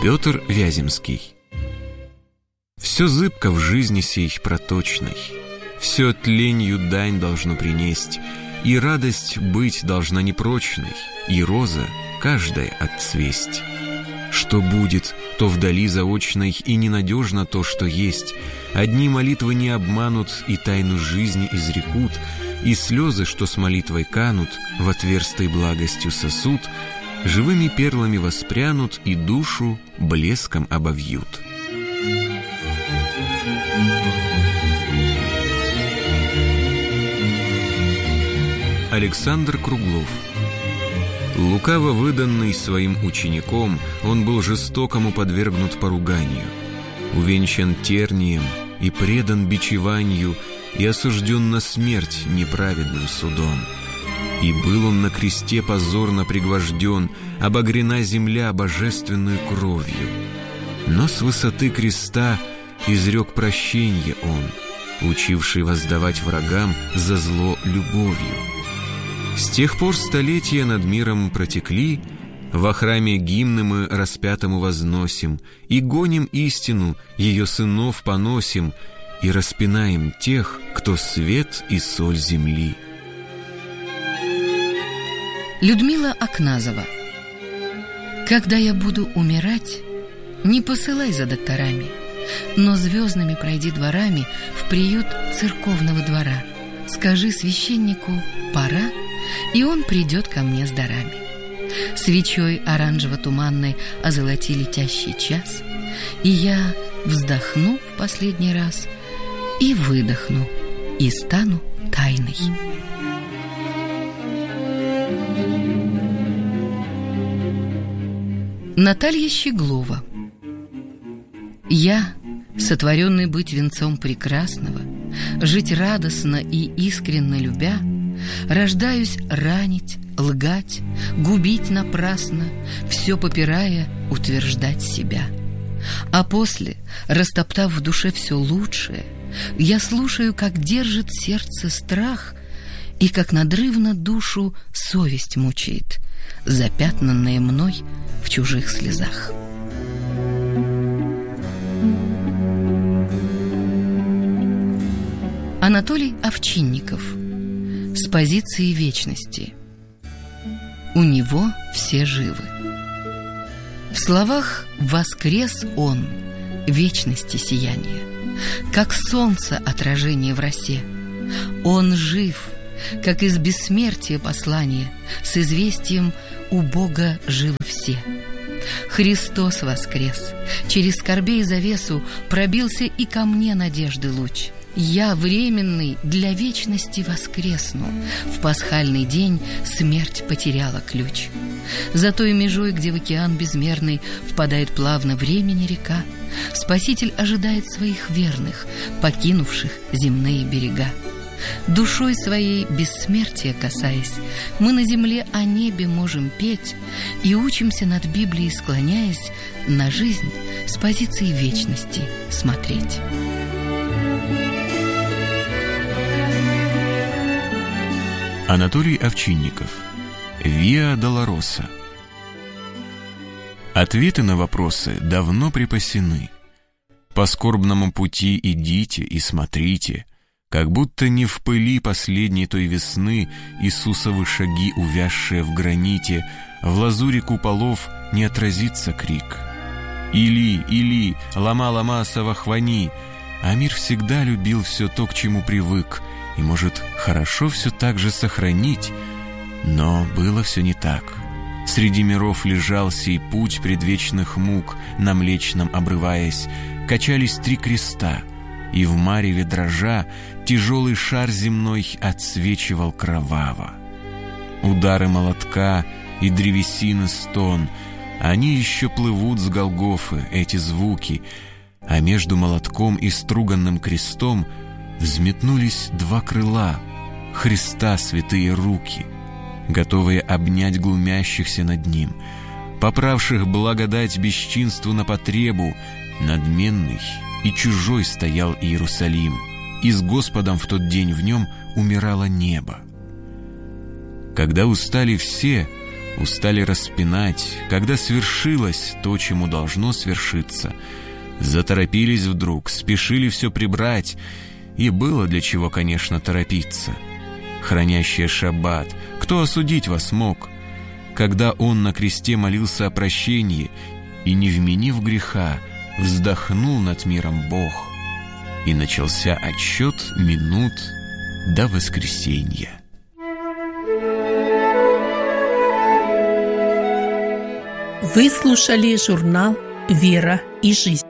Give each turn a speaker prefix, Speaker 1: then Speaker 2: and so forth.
Speaker 1: Петр Вяземский. Все зыбко в жизни сей проточной, все тленью дань должно принесть, и радость быть должна непрочной, и роза каждая отцвесть. Что будет, то вдали заочной, и ненадежно то, что есть. Одни молитвы не обманут, и тайну жизни изрекут, и слезы, что с молитвой канут, в отверстой благостью сосуд, живыми перлами воспрянут и душу блеском обовьют. Александр Круглов. Лукаво выданный своим учеником, он был жестокому подвергнут поруганию, увенчан тернием и предан бичеванию, и осужден на смерть неправедным судом. И был он на кресте позорно пригвожден, обогрена земля божественную кровью. Но с высоты креста изрек прощенье он, учивший воздавать врагам за зло любовью. С тех пор столетия над миром протекли, во храме гимны мы распятому возносим, и гоним истину, ее сынов поносим, и распинаем тех, кто свет и соль земли.
Speaker 2: Людмила Акназова. Когда я буду умирать, не посылай за докторами, но звездными пройди дворами в приют церковного двора. Скажи священнику «пора», и он придет ко мне с дарами. Свечой оранжево-туманной озолоти летящий час, и я вздохну в последний раз, и выдохну, и стану тайной. Наталья Щеглова. Я, сотворенный быть венцом прекрасного, жить радостно и искренно любя, рождаюсь ранить, лгать, губить напрасно, все попирая, утверждать себя. А после, растоптав в душе все лучшее, я слушаю, как держит сердце страх и как надрывно душу совесть мучает, запятнанная мной в чужих слезах. Анатолий Овчинников. С позиции вечности. У него все живы. В словах «воскрес он», вечности сияние, как солнце отражение в росе. Он жив, как из бессмертия послание, с известием «у Бога живы все». Христос воскрес, через скорбей завесу пробился и ко мне надежды луч. Я, временный, для вечности воскресну. В пасхальный день смерть потеряла ключ. За той межой, где в океан безмерный впадает плавно времени река, Спаситель ожидает своих верных, покинувших земные берега. Душой своей бессмертия касаясь, мы на земле о небе можем петь и учимся над Библией, склоняясь, на жизнь с позиции вечности смотреть.
Speaker 1: Анатолий Овчинников. Виа Долороса. Ответы на вопросы давно припасены. По скорбному пути идите и смотрите, как будто не в пыли последней той весны Иисусовы шаги, увязшие в граните, в лазури куполов не отразится крик. «Или, Или, лама-лама савахвани!» А мир всегда любил все то, к чему привык, и может хорошо все так же сохранить, но было все не так. Среди миров лежал сей путь предвечных мук, на Млечном обрываясь, качались 3 креста, и в мареве дрожа тяжелый шар земной отсвечивал кроваво. Удары молотка и древесины стон, они еще плывут с Голгофы, эти звуки, а между молотком и струганным крестом взметнулись 2 крыла, Христа святые руки, готовые обнять глумящихся над ним, поправших благодать бесчинству на потребу. Надменный и чужой стоял Иерусалим, и с Господом в тот день в нем умирало небо. Когда устали все, устали распинать, когда свершилось то, чему должно свершиться. Заторопились вдруг, спешили все прибрать, и было для чего, конечно, торопиться. Хранящие шаббат, кто осудить вас мог? Когда он на кресте молился о прощении и, не вменив греха, вздохнул над миром Бог, и начался отсчет минут до воскресенья.
Speaker 3: Вы слушали журнал «Вера и жизнь».